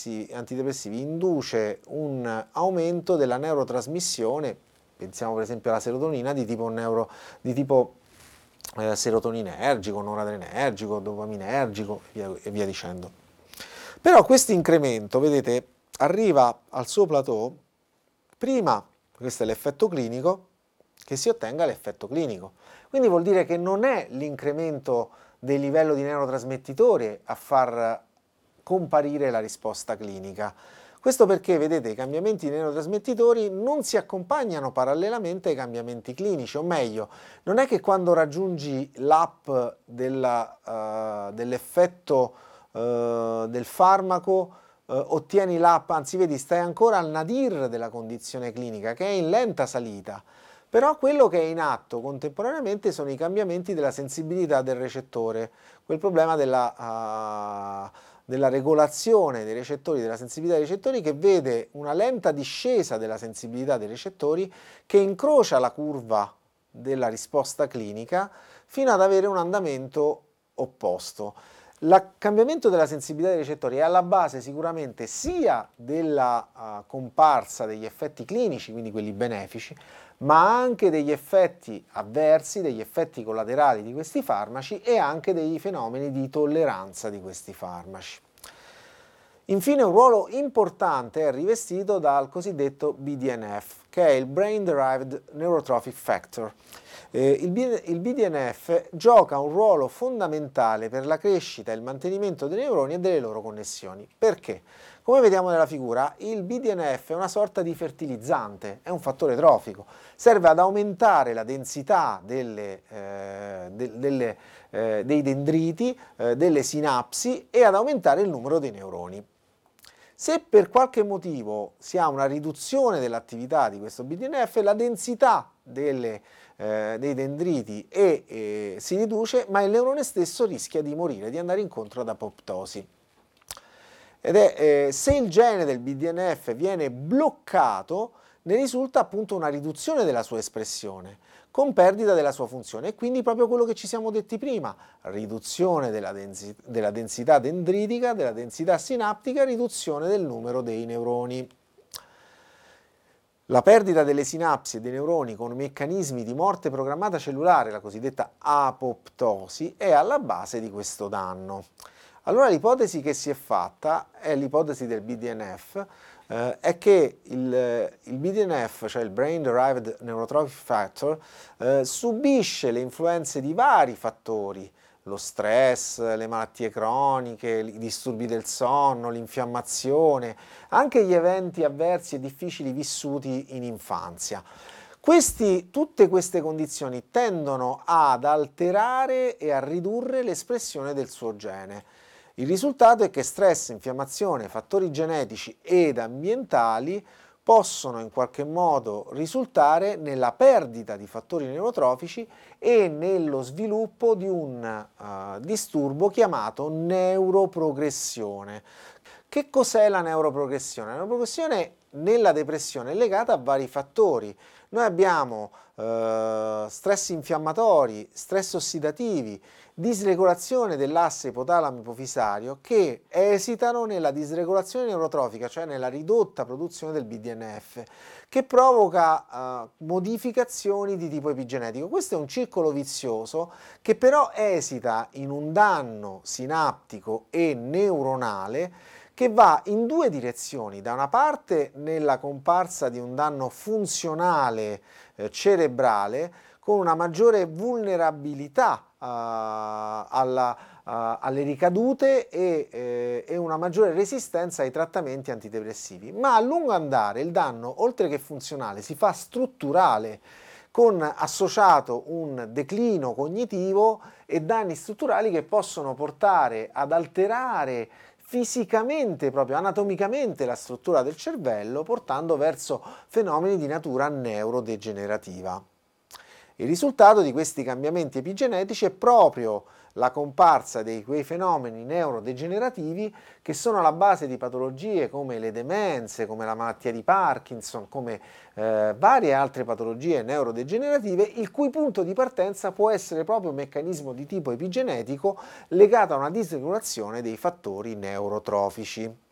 antidepressivi induce un aumento della neurotrasmissione, pensiamo per esempio alla serotonina di tipo serotoninergico, noradrenergico, dopaminergico e via dicendo. Però questo incremento, vedete, arriva al suo plateau prima, questo è l'effetto clinico, che si ottenga l'effetto clinico. Quindi vuol dire che non è l'incremento del livello di neurotrasmettitori a far comparire la risposta clinica. Questo perché, vedete, i cambiamenti dei neurotrasmettitori non si accompagnano parallelamente ai cambiamenti clinici, o meglio, non è che quando raggiungi l'app dell'effetto del farmaco ottieni l'app, anzi vedi, stai ancora al nadir della condizione clinica, che è in lenta salita. Però quello che è in atto contemporaneamente sono i cambiamenti della sensibilità del recettore, quel problema della regolazione dei recettori, della sensibilità dei recettori, che vede una lenta discesa della sensibilità dei recettori che incrocia la curva della risposta clinica fino ad avere un andamento opposto. Il cambiamento della sensibilità dei recettori è alla base sicuramente sia della comparsa degli effetti clinici, quindi quelli benefici, ma anche degli effetti avversi, degli effetti collaterali di questi farmaci e anche dei fenomeni di tolleranza di questi farmaci. Infine un ruolo importante è rivestito dal cosiddetto BDNF, che è il Brain Derived Neurotrophic Factor. Il BDNF gioca un ruolo fondamentale per la crescita e il mantenimento dei neuroni e delle loro connessioni. Perché? Come vediamo nella figura, il BDNF è una sorta di fertilizzante, è un fattore trofico, serve ad aumentare la densità dei dendriti, delle sinapsi e ad aumentare il numero dei neuroni. Se per qualche motivo si ha una riduzione dell'attività di questo BDNF, la densità dei dendriti si riduce, ma il neurone stesso rischia di morire, di andare incontro ad apoptosi. Se il gene del BDNF viene bloccato, ne risulta appunto una riduzione della sua espressione, con perdita della sua funzione, e quindi proprio quello che ci siamo detti prima, riduzione della densità dendritica, della densità sinaptica, riduzione del numero dei neuroni. La perdita delle sinapsi e dei neuroni con meccanismi di morte programmata cellulare, la cosiddetta apoptosi, è alla base di questo danno. Allora l'ipotesi che si è fatta è l'ipotesi del BDNF, è che il BDNF, cioè il Brain Derived Neurotrophic Factor, subisce le influenze di vari fattori, lo stress, le malattie croniche, i disturbi del sonno, l'infiammazione, anche gli eventi avversi e difficili vissuti in infanzia. Tutte queste condizioni tendono ad alterare e a ridurre l'espressione del suo gene. Il risultato è che stress, infiammazione, fattori genetici ed ambientali possono in qualche modo risultare nella perdita di fattori neurotrofici e nello sviluppo di un disturbo chiamato neuroprogressione. Che cos'è la neuroprogressione? La neuroprogressione nella depressione è legata a vari fattori. Noi abbiamo stress infiammatori, stress ossidativi, disregolazione dell'asse ipotalamo-ipofisario che esitano nella disregolazione neurotrofica, cioè nella ridotta produzione del BDNF, che provoca modificazioni di tipo epigenetico. Questo è un circolo vizioso che però esita in un danno sinaptico e neuronale che va in due direzioni: da una parte nella comparsa di un danno funzionale cerebrale con una maggiore vulnerabilità alle ricadute e una maggiore resistenza ai trattamenti antidepressivi, ma a lungo andare il danno, oltre che funzionale, si fa strutturale, con associato un declino cognitivo e danni strutturali che possono portare ad alterare fisicamente, proprio anatomicamente, la struttura del cervello, portando verso fenomeni di natura neurodegenerativa. Il risultato di questi cambiamenti epigenetici è proprio la comparsa di quei fenomeni neurodegenerativi che sono alla base di patologie come le demenze, come la malattia di Parkinson, come varie altre patologie neurodegenerative, il cui punto di partenza può essere proprio un meccanismo di tipo epigenetico legato a una disregolazione dei fattori neurotrofici.